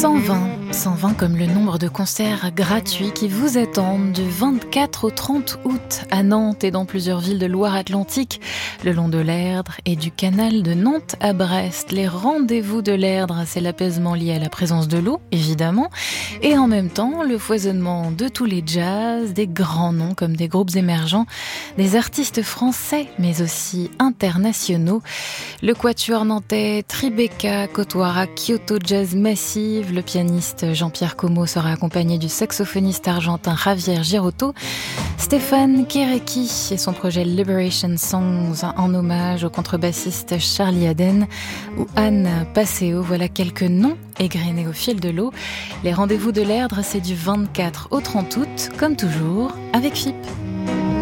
120 comme le nombre de concerts gratuits qui vous attendent du 24 au 30 août à Nantes et dans plusieurs villes de Loire-Atlantique, le long de l'Erdre et du canal de Nantes à Brest. Les rendez-vous de l'Erdre, c'est l'apaisement lié à la présence de l'eau, évidemment, et en même temps le foisonnement de tous les jazz, des grands noms comme des groupes émergents, des artistes français mais aussi internationaux. Le quatuor nantais Tribeca côtoiera Kyoto Jazz Massive, le pianiste Jean-Pierre Como sera accompagné du saxophoniste argentin Javier Girotto, Stéphane Kéréki et son projet Liberation Songs en hommage au contrebassiste Charlie Haden ou Anne Passeo. Voilà quelques noms égrenés au fil de l'eau. Les rendez-vous de l'Erdre, c'est du 24 au 30 août, comme toujours, avec FIP.